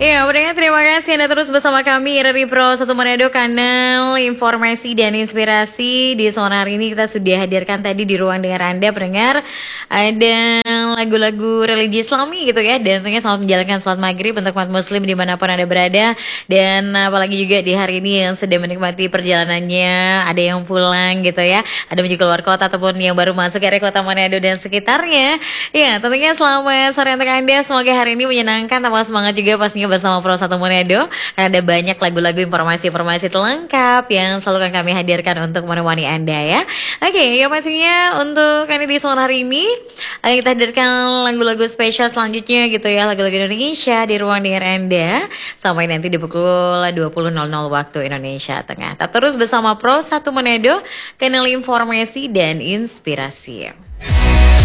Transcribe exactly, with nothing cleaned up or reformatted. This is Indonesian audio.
Ya, pendengar terima kasih Anda terus bersama kami dari Pro satu Manado, kanal informasi dan inspirasi. Di sore hari ini kita sudah hadirkan tadi di ruang dengar Anda pendengar ada lagu-lagu religi Islami gitu ya, dan tentunya selamat menjalankan sholat maghrib untuk umat muslim dimanapun Anda berada. Dan apalagi juga di hari ini yang sedang menikmati perjalanannya, ada yang pulang gitu ya, ada menuju keluar kota ataupun yang baru masuk area kota Manado dan sekitarnya. Ya, tentunya selamat sore untuk Anda. Semoga hari ini menyenangkan, tambah semangat juga pastinya bersama Pro satu Manado. Karena ada banyak lagu-lagu informasi-informasi terlengkap yang selalu akan kami hadirkan untuk menemani Anda ya. Oke, ya pastinya untuk kali di sore hari ini akan kita hadirkan lagu-lagu spesial selanjutnya gitu ya, lagu-lagu Indonesia di ruang dengar Anda sampai nanti di pukul dua puluh nol nol waktu Indonesia Tengah. Tetap terus bersama Pro satu Manado, kanal informasi dan inspirasi.